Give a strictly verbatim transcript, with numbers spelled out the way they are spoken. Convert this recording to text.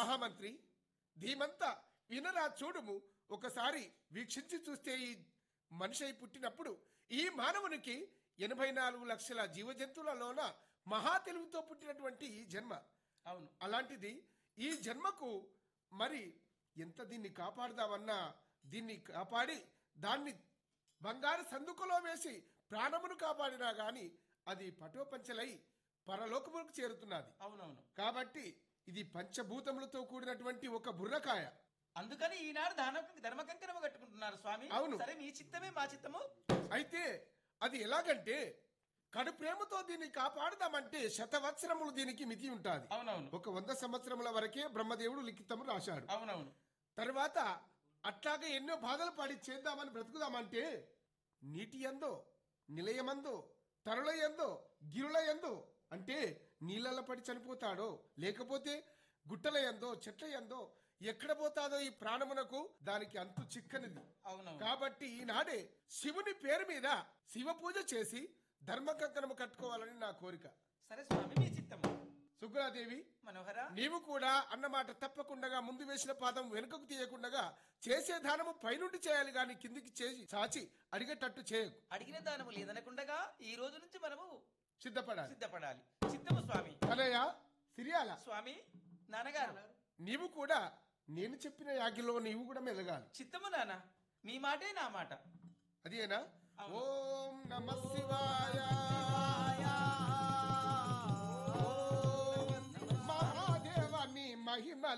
మహామంత్రి, ధీమంతా వినరా చూడుము. ఒకసారి వీక్షించి చూస్తే ఈ మనిషి అయి పుట్టినప్పుడు ఈ మానవునికి ఎనభై నాలుగు లక్షల జీవజంతువులలోన మహా తెలివితో పుట్టినటువంటి ఈ జన్మ. అవును. అలాంటిది ఈ జన్మకు మరి ఎంత దీన్ని కాపాడదామన్నా దీన్ని కాపాడి దాన్ని బంగారు సందుకలో వేసి ప్రాణమును కాపాడినా గాని అది పటోపంచలై పరలోకములకు చేరుతున్నది. అవునవును. కాబట్టి ఇది పంచభూతములతో కూడినటువంటి ఒక బుర్రకాయ. అందుకని ఈనాడు ధర్మ ధర్మ కంకణము కట్టుకుంటున్నారు స్వామి. అవును. సరే, మీ చిత్తమే మా చిత్తము. అయితే అది ఎలాగంటే కడు ప్రేమతో దీన్ని కాపాడదామంటే శతవత్సరములు దీనికి మితి ఉంటుంది. అవునవును. ఒక వంద సంవత్సరముల వరకే బ్రహ్మదేవుడు లిఖితము రాశాడు. అవునవును. తర్వాత అట్లాగే ఎన్నో బాధలు పడి చేద్దామని బ్రతుకుదామంటే నీటి యందో, నిలయమందో, తరుల యందో, గిరుల యందో, అంటే నీళ్ళల్లో పడి చనిపోతాడో లేకపోతే గుట్టల యందో చెట్ల యందో ఎక్కడ పోతాదో ఈ ప్రాణమునకు దానికి అంతు చిక్కనిది. అవును. కాబట్టి ఈనాడే శివుని పేరు మీద శివ పూజ చేసి ధర్మ కంకణము కట్టుకోవాలని నా కోరిక. సరే స్వామి, మీ చిత్తము. సుగ్రాదేవి, మనోహర, నీవు కూడా అన్నమాట తప్పకుండా ముందు వేసిన పాదం వెనుకకు తీయకుండా చేసే దానము పైనుండి చేయాలి గాని కిందికి చేసి చాచి అడిగేటట్టు చేయకు. అడిగిన దానము లేదనకుండగా ఈ రోజు నుంచి మనము సిద్ధపడాలి సిద్ధపడాలి. చిత్తము స్వామి. కనయ్య, సిరియాల స్వామి, నాన్నగారు, నీవు కూడా నేను చెప్పిన యాగిలో నీవు కూడా మెదగాలి. చిత్తము నాన్న, మీ మాటే నా మాట. అదేనా? ఓం నమః శివాయ. ఓం మహాదేవ నీ మహిమ